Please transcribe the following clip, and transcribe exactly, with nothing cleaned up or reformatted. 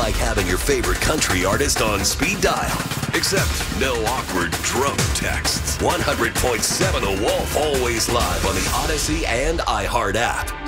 like having your favorite country artist on speed dial. Except no awkward drone texts. one hundred point seven The Wolf, always live on the Odyssey and iHeart app.